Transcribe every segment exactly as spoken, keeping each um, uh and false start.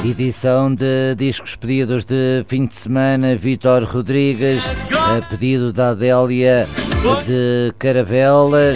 Edição de discos pedidos de fim de semana, Vítor Rodrigues, a pedido da Adélia de Caravelas.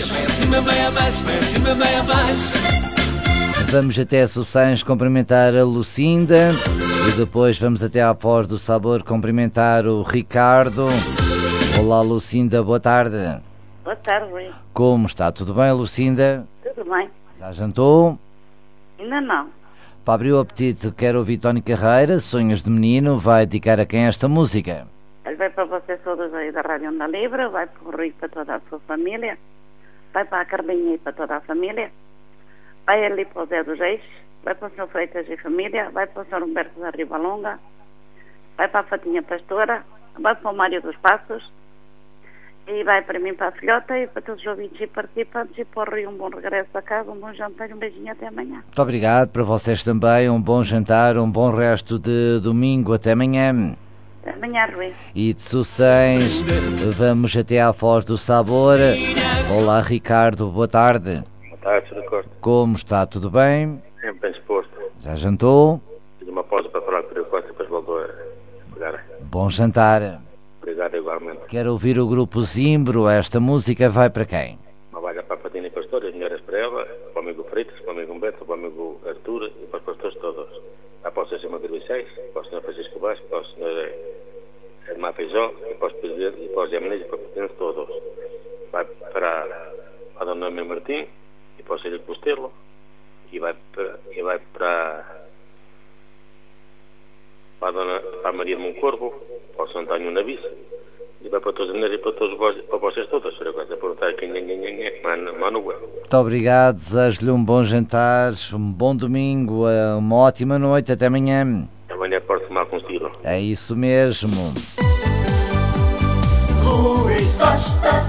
Vamos até Sossães cumprimentar a Lucinda e depois vamos até à Foz do Sabor cumprimentar o Ricardo. Olá Lucinda, boa tarde. Boa tarde, Rui. Como está? Tudo bem, Lucinda? Tudo bem. Já jantou? Ainda não. Para abrir o apetite, quero ouvir Tony Carreira, Sonhos de Menino, vai dedicar a quem esta música? Ele vai para vocês todos aí da Rádio Onda Livre, vai para o Rui para toda a sua família, vai para a Carlinha e para toda a família, vai ali para o Zé dos Reis, vai para o senhor Freitas e família, vai para o senhor Humberto da Ribalonga, vai para a Fatinha Pastora, vai para o Mário dos Passos, e vai para mim, para a filhota e para todos os ouvintes e participantes, e para o Rui um bom regresso a casa, um bom jantar e um beijinho até amanhã. Muito obrigado, para vocês também, um bom jantar, um bom resto de domingo, até amanhã. Até amanhã, Rui. E de Sossães, vamos até à Foz do Sabor. Olá Ricardo, boa tarde. Boa tarde, senhor Costa. Como está? Tudo bem? Sempre bem disposto. Já jantou? Fiz uma pausa para falar com o senhor Costa e depois voltou a pegar. Bom jantar. Obrigado igualmente. Quero ouvir o grupo Zimbro, esta música vai para quem? Uma vaga para a Fatina e Pastor, as mulheres para ela, para o amigo Freitas, para o amigo Humberto, para o amigo Artur e para os pastores todos. Para o senhor Samuel Luís Seis, para o senhor Francisco Vasco, para o senhor Edmar Feijó e para os presidentes e para os Geminês e para os presidentes todos. Vai para a dona Noemi Martim e para o senhor Costelo e vai para, e vai para, para, a dona, para a Maria de Moncorvo, para o senhor António Navis e vai para todos os e para todos vós, para vocês todos. Senhor Costa, perguntar quem é Manu. Muito obrigado, desejo-lhe um bom jantar, um bom domingo, uma ótima noite, até amanhã. Amanhã pode tomar com estilo. É isso mesmo. Rui Costa.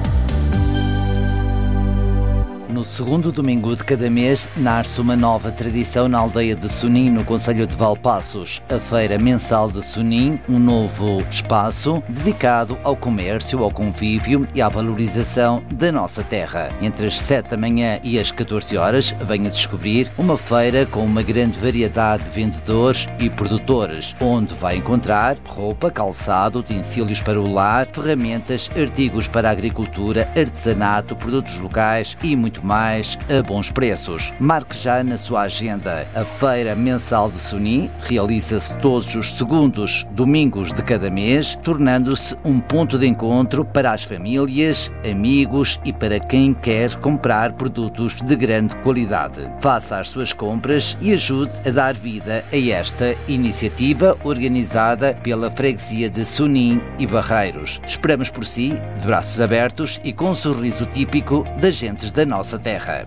No segundo domingo de cada mês, nasce uma nova tradição na aldeia de Sonim, no concelho de Valpaços. A Feira Mensal de Sonim, um novo espaço dedicado ao comércio, ao convívio e à valorização da nossa terra. Entre as sete da manhã e as catorze horas, venha descobrir uma feira com uma grande variedade de vendedores e produtores, onde vai encontrar roupa, calçado, utensílios para o lar, ferramentas, artigos para a agricultura, artesanato, produtos locais e muito mais a bons preços. Marque já na sua agenda. A Feira Mensal de Sonim realiza-se todos os segundos domingos de cada mês, tornando-se um ponto de encontro para as famílias, amigos e para quem quer comprar produtos de grande qualidade. Faça as suas compras e ajude a dar vida a esta iniciativa organizada pela freguesia de Sonim e Barreiros. Esperamos por si, de braços abertos e com um sorriso típico das gentes da nossa terra.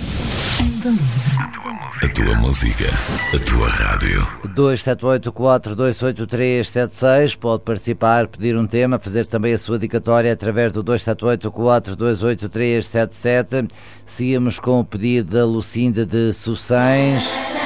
A tua música, a tua rádio. dois sete oito quatro dois oito três sete seis. Pode participar, pedir um tema, fazer também a sua dedicatória através do dois sete oito quatro dois oito três sete sete. Seguimos com o pedido da Lucinda de Sossães.